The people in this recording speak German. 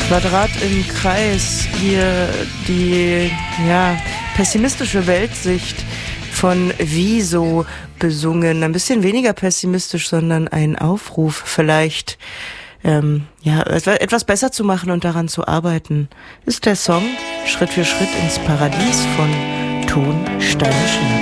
Quadrat im Kreis, hier die pessimistische Weltsicht von Wieso besungen. Ein bisschen weniger pessimistisch, sondern ein Aufruf vielleicht, etwas besser zu machen und daran zu arbeiten. Ist der Song Schritt für Schritt ins Paradies von Ton Steine Schiller.